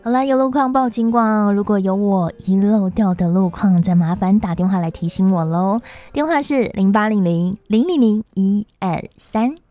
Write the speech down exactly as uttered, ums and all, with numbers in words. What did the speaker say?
好了，有路况报警广，如果有我遗漏掉的路况，再麻烦打电话来提醒我喽。电话是零八零零零零零一二三。